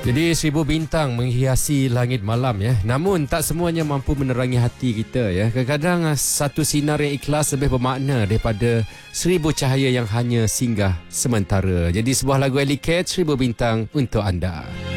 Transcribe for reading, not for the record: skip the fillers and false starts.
Jadi 1000 bintang menghiasi langit malam ya. Namun tak semuanya mampu menerangi hati kita ya. Kadang-kadang satu sinar yang ikhlas lebih bermakna daripada 1000 cahaya yang hanya singgah sementara. Jadi sebuah lagu Ellie Cat 1000 bintang untuk anda.